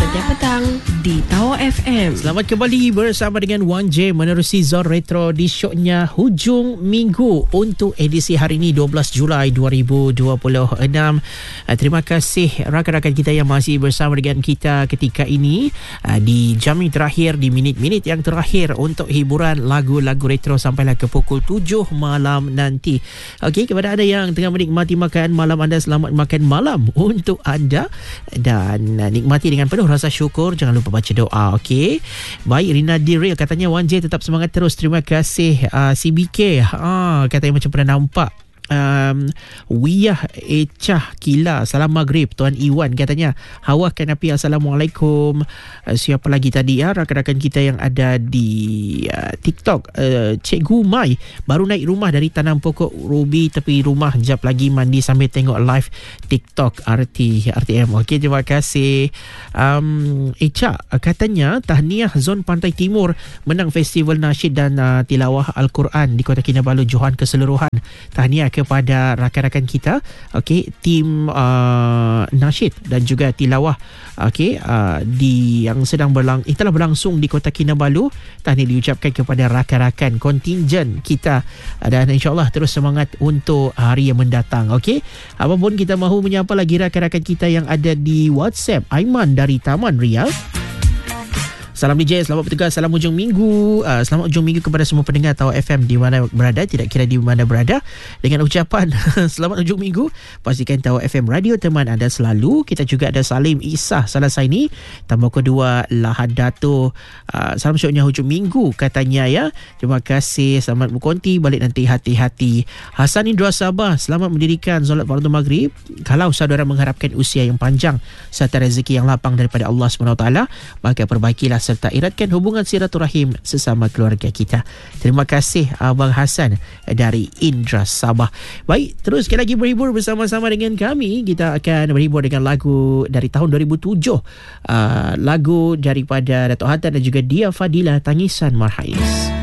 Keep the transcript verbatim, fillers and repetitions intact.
setiap petang di Tower F M. Selamat kembali bersama dengan Wan J menerusi Zon Retro di syoknya Hujung Minggu untuk edisi hari ini dua belas Julai dua ribu dua puluh enam. Terima kasih rakan-rakan kita yang masih bersama dengan kita ketika ini di jam yang terakhir, di minit-minit yang terakhir untuk hiburan lagu-lagu retro sampailah ke pukul tujuh malam nanti. Okey, kepada anda yang tengah menikmati makan malam anda, selamat makan malam untuk anda dan nikmati dengan penuh rasa syukur. Jangan lupa baca doa. Okey, baik. Rina Diril katanya Wan J tetap semangat terus, terima kasih. uh, C B K ah, katanya macam pernah nampak. Um, Wiyah Ecah Kila, salam maghrib. Tuan Iwan katanya Hawa Kanapi, Assalamualaikum. uh, Siapa lagi tadi ya, rakan-rakan kita yang ada di uh, TikTok. uh, Cikgu Mai baru naik rumah dari tanam pokok ruby tepi rumah, jap lagi mandi sambil tengok live TikTok R T R T M. Okey, terima kasih. um, Ecah katanya tahniah Zon Pantai Timur menang Festival Nasyid dan uh, Tilawah Al-Quran di Kota Kinabalu Johan keseluruhan. Tahniah ke kepada rakan-rakan kita, okey, tim uh, nasyid dan juga tilawah, okey, uh, di yang sedang berlang eh, telah berlangsung di Kota Kinabalu. Tahniah diucapkan kepada rakan-rakan kontingen kita dan insya-Allah terus semangat untuk hari yang mendatang. Okey, apapun kita mahu menyapa lagi rakan-rakan kita yang ada di WhatsApp. Aiman dari Taman Ria. Salam D J, selamat bertugas, salam hujung minggu. uh, Selamat hujung minggu kepada semua pendengar Tower F M di mana berada, tidak kira di mana berada. Dengan ucapan selamat hujung minggu, pastikan Tower F M radio teman anda selalu. Kita juga ada Salim Isah Salasaini, tambah kedua Lahad Dato. uh, Salam syoknya hujung minggu katanya ya. Terima kasih, selamat berkonti balik nanti, hati-hati. Hasan Indra Sabah, selamat mendirikan solat fardu maghrib. Kalau saudara mengharapkan usia yang panjang serta rezeki yang lapang daripada Allah subhanahu wa taala, maka perbaikilah serta eratkan hubungan silaturahim sesama keluarga kita. Terima kasih Abang Hasan dari Indra Sabah. Baik, terus sekali lagi berhibur bersama-sama dengan kami. Kita akan berhibur dengan lagu dari tahun dua ribu tujuh. Uh, lagu daripada Dato' Hatta dan juga Dia Fadila, Tangisan Marhais.